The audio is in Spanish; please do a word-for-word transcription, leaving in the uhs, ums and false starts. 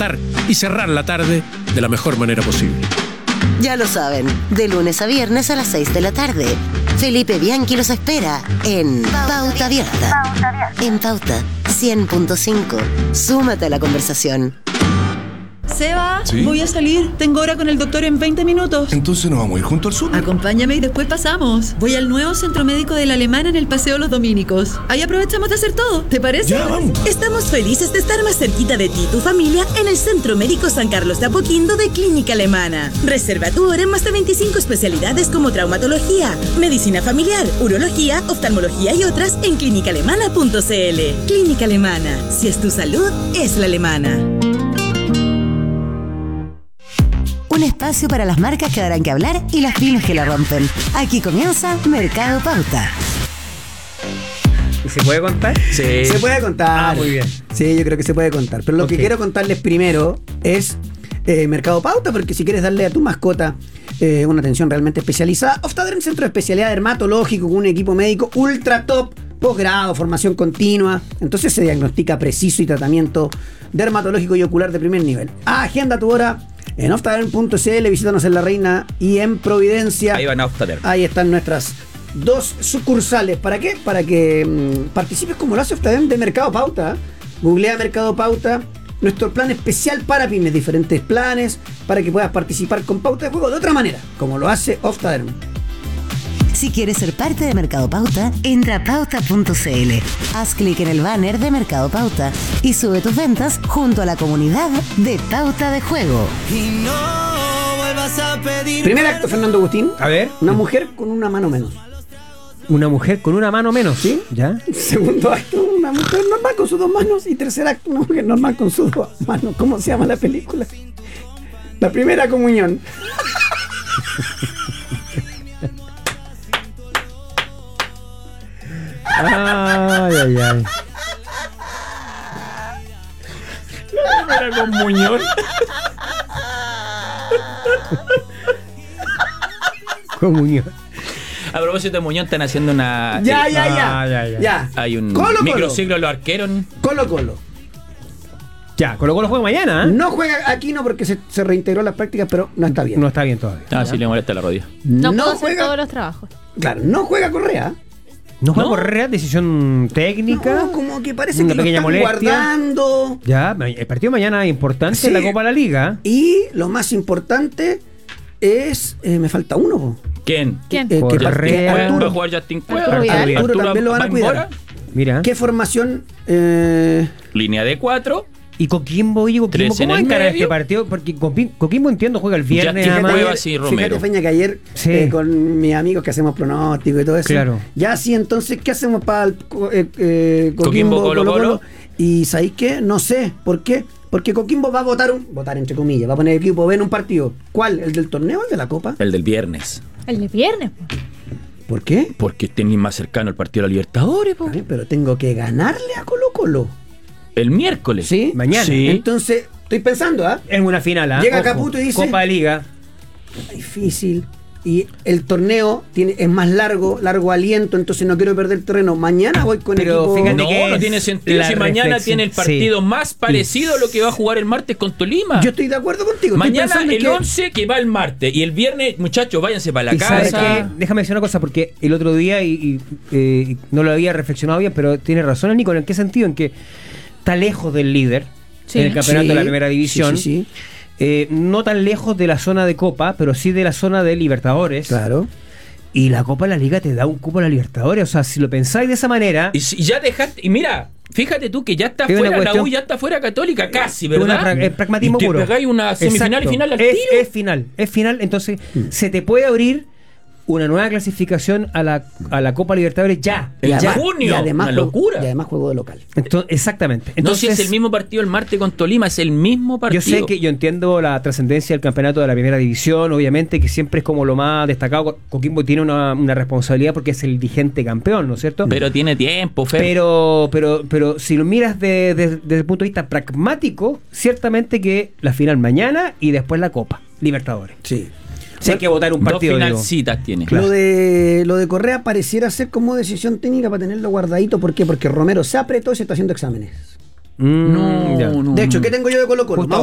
disfrutar y cerrar la tarde de la mejor manera posible. Ya lo saben, de lunes a viernes a las seis de la tarde, Felipe Bianchi los espera en Pauta Abierta. En Pauta cien punto cinco. Súmate a la conversación. Seba, ¿Sí? Voy a salir. Tengo hora con el doctor en veinte minutos. Entonces nos vamos a ir junto al súper. Acompáñame y después pasamos. Voy al nuevo centro médico de la Alemana en el Paseo Los Dominicos. Ahí aprovechamos de hacer todo. ¿Te parece? Ya, vamos. Estamos felices de estar más cerquita de ti y tu familia en el Centro Médico San Carlos de Apoquindo de Clínica Alemana. Reserva tu hora en más de veinticinco especialidades como traumatología, medicina familiar, urología, oftalmología y otras en clínica alemana punto c l. Clínica Alemana. Si es tu salud, es la alemana. Un espacio para las marcas que darán que hablar y las pymes que la rompen. Aquí comienza Mercado Pauta. ¿Y se puede contar? Sí. Se puede contar. Ah, muy bien. Sí, yo creo que se puede contar. Pero lo Okay. que quiero contarles primero es eh, Mercado Pauta, porque si quieres darle a tu mascota eh, una atención realmente especializada, Oftadren, centro de especialidad dermatológico con un equipo médico ultra top, posgrado, formación continua. Entonces se diagnostica preciso y tratamiento dermatológico y ocular de primer nivel. Agenda tu hora en oftadren punto c l, visítanos en La Reina y en Providencia. Ahí van a Oftadren. Ahí están nuestras dos sucursales. ¿Para qué? Para que mmm, participes como lo hace Oftadren de Mercado Pauta. Googlea Mercado Pauta, nuestro plan especial para pymes, diferentes planes para que puedas participar con pauta de juego de otra manera, como lo hace Oftadren. Si quieres ser parte de Mercado Pauta, entra a pauta punto c l. Haz clic en el banner de Mercado Pauta y sube tus ventas junto a la comunidad de Pauta de Juego. Y no vuelvas a pedir. Primer acto, Fernando Agustín. A ver. Una mujer con una mano menos. Una mujer con una mano menos. ¿Sí? ¿Ya? Segundo acto, una mujer normal con sus dos manos. Y tercer acto, una mujer normal con sus dos manos. ¿Cómo se llama la película? La primera comunión. Ay, ay, ay. La primera comunión. Comunión. A propósito de Muñoz, están haciendo una. Ya, sí. ya, ya. Ah, ya, ya. ya. Hay un Colo, Colo. microciclo, lo arqueron. Colo Colo. Ya, Colo Colo juega mañana, ¿eh? No juega aquí no porque se, se reintegró a las prácticas, pero no está bien. No está bien todavía. Ah, sí, le molesta la rodilla. No, puedo hacer juega, todos los trabajos. claro, no juega Correa. No juega ¿No? Correa, decisión técnica. No, como que parece una que lo pequeña están molestia. guardando. Ya, el partido mañana es importante Sí. en la Copa de la Liga. Y lo más importante es, eh, me falta uno. po. ¿Quién? ¿Quién? Eh, que Correa. parte- ¿Va a Arturo. jugar Justin Cueva? Arturo Vidal. Arturo también lo van a ¿Va en cuidar. bola? Mira. ¿Qué formación? Eh, Línea de cuatro. Y Coquimbo, oye, Coquimbo, Tres en ¿cómo el encara medio. este partido? Porque Coquim- Coquimbo, entiendo, juega el viernes. Justin nada más. Cuevas y Romero. Fíjate, Feña, que ayer Sí. eh, con mis amigos que hacemos pronóstico y todo eso. Claro. Ya sí, entonces, ¿qué hacemos para el co- eh, eh, Coquimbo, Coquimbo, Colo, Colo, Colo? Colo? Y ¿sabéis qué? No sé. ¿Por qué? Porque Coquimbo va a votar un. Votar entre comillas, va a poner equipo B en un partido. ¿Cuál? ¿El del torneo o el de la Copa? El del viernes. El de viernes, po. ¿Por qué? Porque tenéis más cercano el partido de la Libertadores, po. Ay, pero tengo que ganarle a Colo Colo. El miércoles. ¿Sí? Mañana. Sí. Entonces, estoy pensando, ¿ah? Es una final, ¿ah? Llega Ojo. Caputo y dice- Copa de Liga. Difícil. Y el torneo tiene, es más largo, largo aliento, entonces no quiero perder terreno. Mañana voy con Pero equipo. fíjate No, que no es tiene sentido. la Si mañana reflexión. tiene el partido Sí. más parecido a lo que va a jugar el martes con Tolima. Yo estoy de acuerdo contigo. estoy Mañana pensando en el que- once que va el martes. Y el viernes, muchachos, váyanse para la Y sabes casa. qué, déjame decir una cosa, porque el otro día, y, y, eh, no lo había reflexionado bien, pero tiene razón el Nico, ¿en qué sentido? En que está lejos del líder Sí. en el campeonato Sí, de la primera división, sí, sí, sí. Eh, no tan lejos de la zona de Copa, pero sí de la zona de Libertadores. Claro. Y la Copa de la Liga te da un cupo a la Libertadores. O sea, si lo pensáis de esa manera, Y si ya dejaste. Y mira, fíjate tú que ya está Es una fuera la cuestión- U, ya está fuera Católica, casi, es ¿verdad? una pra- es pragmatismo y te puro. pegáis una semifinal Exacto. y final al es, tiro. es final, es final. Entonces, se te puede abrir una nueva clasificación a la, a la Copa Libertadores ya. En ya. junio. y además una juego- locura. Y además juego de local. Entonces, exactamente. No, Entonces, si es el mismo partido el martes con Tolima, es el mismo partido. yo sé que yo entiendo la trascendencia del campeonato de la primera división, obviamente, que siempre es como lo más destacado. Coquimbo tiene una, una responsabilidad porque es el vigente campeón, ¿no es cierto? Pero tiene tiempo, Fer. Pero, pero, pero si lo miras de- de- desde el punto de vista pragmático, ciertamente que la final mañana y después la Copa Libertadores. Sí. Si hay que votar un Dos partido. digo. finalcitas tiene. Claro. Lo de lo de Correa pareciera ser como decisión técnica para tenerlo guardadito. ¿Por qué? Porque Romero se apretó y se está haciendo exámenes. Mm, No, ya. no. De hecho, ¿qué tengo yo de Colo Colo? Justo